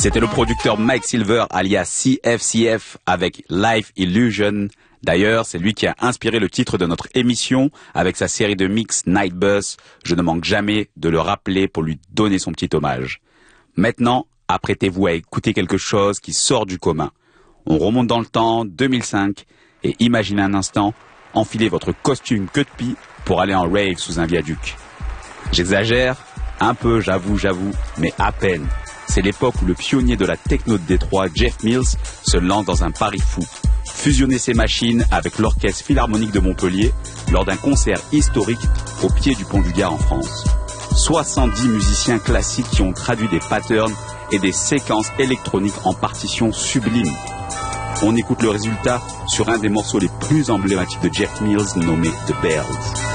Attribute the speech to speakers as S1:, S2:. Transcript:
S1: C'était le producteur Mike Silver alias CFCF avec Life Illusion. D'ailleurs, c'est lui qui a inspiré le titre de notre émission avec sa série de mix Night Bus. Je ne manque jamais de le rappeler pour lui donner son petit hommage. Maintenant, apprêtez-vous à écouter quelque chose qui sort du commun. On remonte dans le temps, 2005, et imaginez un instant, enfilez votre costume queue de pie pour aller en rave sous un viaduc. J'exagère un peu, j'avoue, mais à peine. C'est l'époque où le pionnier de la techno de Détroit, Jeff Mills, se lance dans un pari fou. Fusionner ses machines avec l'Orchestre Philharmonique de Montpellier lors d'un concert historique au pied du pont du Gard en France. 70 musiciens classiques qui ont traduit des patterns et des séquences électroniques en partitions sublimes. On écoute le résultat sur un des morceaux les plus emblématiques de Jeff Mills nommé The Bells.